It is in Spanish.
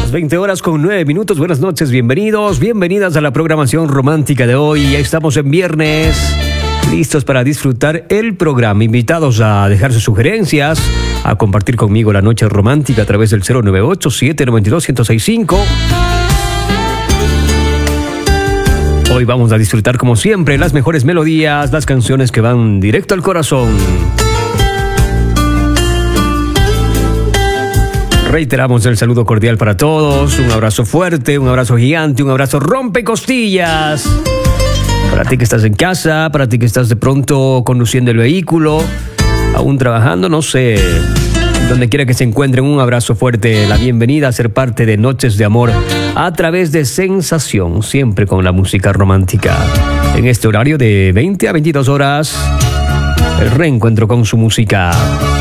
Las 20 horas con 9 minutos. Buenas noches, bienvenidos, bienvenidas a la programación romántica de hoy. Ya estamos en viernes, listos para disfrutar el programa. Invitados a dejar sus sugerencias, a compartir conmigo la noche romántica a través del 098-792-1065. Hoy vamos a disfrutar como siempre las mejores melodías, las canciones que van directo al corazón. Reiteramos el saludo cordial para todos, un abrazo fuerte, un abrazo gigante, un abrazo rompecostillas. Para ti que estás en casa, para ti que estás de pronto conduciendo el vehículo, aún trabajando, no sé, donde quiera que se encuentren, un abrazo fuerte, la bienvenida a ser parte de Noches de Amor a través de Sensación, siempre con la música romántica. En este horario de 20 a 22 horas, el reencuentro con su música.